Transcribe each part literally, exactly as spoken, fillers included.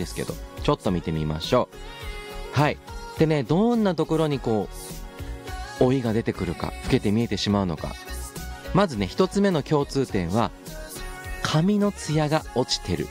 ですけど、ちょっと見てみましょう。はい。でね、どんなところにこう老いが出てくるか、老けて見えてしまうのか。まずね、一つ目の共通点は髪のツヤが落ちてる。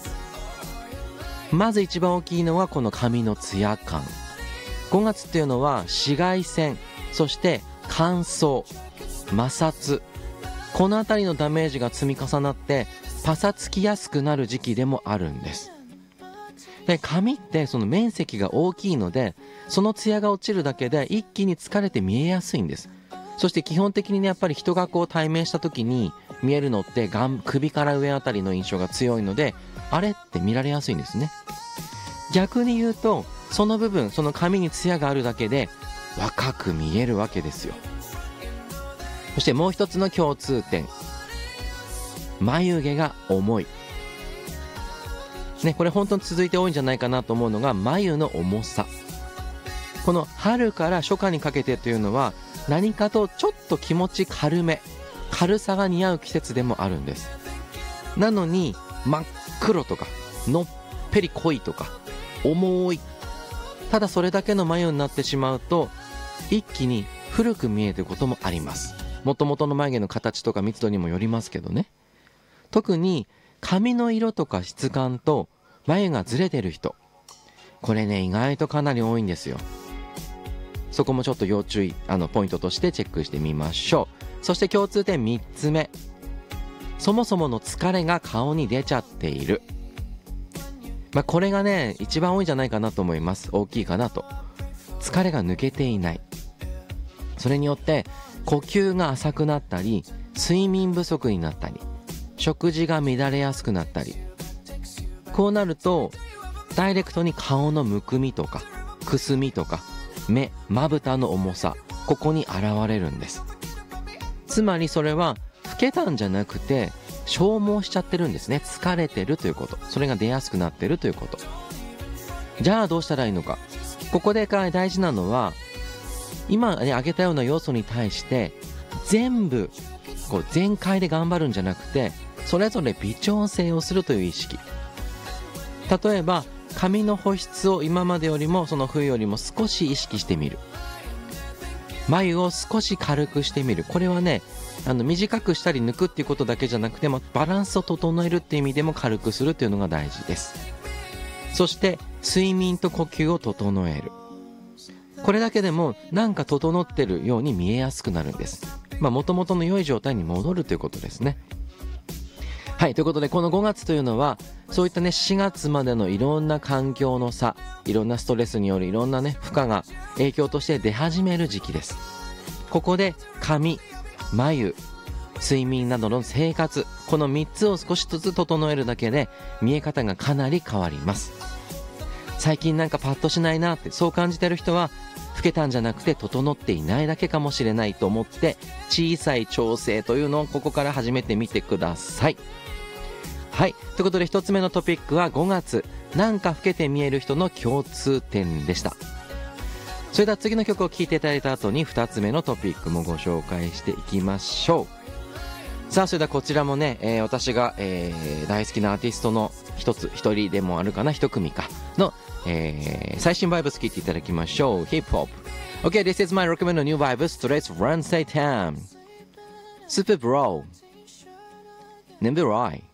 まず一番大きいのはこの髪のツヤ感。ごがつっていうのは紫外線、そして乾燥、摩擦、このあたりのダメージが積み重なってパサつきやすくなる時期でもあるんです。で、髪ってその面積が大きいので、そのツヤが落ちるだけで一気に疲れて見えやすいんです。そして基本的にね、やっぱり人がこう対面した時に見えるのって眼首から上あたりの印象が強いので、あれって見られやすいんですね。逆に言うと、その部分、その髪にツヤがあるだけで若く見えるわけですよ。そしてもう一つの共通点、眉毛が重いね。これ本当に続いて多いんじゃないかなと思うのが眉の重さ。この春から初夏にかけてというのは何かとちょっと気持ち軽め、軽さが似合う季節でもあるんです。なのに真っ黒とかのっぺり濃いとか重い、ただそれだけの眉になってしまうと一気に古く見えてることもあります。もともとの眉毛の形とか密度にもよりますけどね。特に髪の色とか質感と眉がずれてる人、これね意外とかなり多いんですよ。そこもちょっと要注意、あのポイントとしてチェックしてみましょう。そして共通点みっつめ、そもそもの疲れが顔に出ちゃっている。まあこれがね一番多いんじゃないかなと思います。大きいかなと。疲れが抜けていない。それによって呼吸が浅くなったり、睡眠不足になったり、食事が乱れやすくなったり、こうなるとダイレクトに顔のむくみとかくすみとか目まぶたの重さ、ここに現れるんです。つまりそれは老けたんじゃなくて消耗しちゃってるんですね。疲れてるということ、それが出やすくなってるということ。じゃあどうしたらいいのか。ここで大事なのは、今挙げたような要素に対して全部こう全開で頑張るんじゃなくて、それぞれ微調整をするという意識。例えば髪の保湿を今までよりもその冬よりも少し意識してみる。眉を少し軽くしてみる。これはね、あの短くしたり抜くっていうことだけじゃなくても、バランスを整えるっていう意味でも軽くするっていうのが大事です。そして睡眠と呼吸を整える。これだけでもなんか整ってるように見えやすくなるんです。まあ元々の良い状態に戻るということですね。はい、ということでこのごがつというのはそういったねしがつまでのいろんな環境の差、いろんなストレスによるいろんなね負荷が影響として出始める時期です。ここで髪、眉、睡眠などの生活、このみっつを少しずつ整えるだけで見え方がかなり変わります。最近なんかパッとしないなって、そう感じてる人は老けたんじゃなくて整っていないだけかもしれないと思って、小さい調整というのをここから始めてみてください。はい、ということで一つ目のトピックはごがつ、なんか老けて見える人の共通点でした。それでは次の曲を聴いていただいた後にふたつめのトピックもご紹介していきましょう。さあ、それではこちらもね、えー、私が、えー、大好きなアーティストの一つ一人でもあるかな、一組かの、えー、最新バイブス聴いていただきましょう。ヒップホップ OK, this is my recommend new vibes. Let's run say time Super Bro Nimburai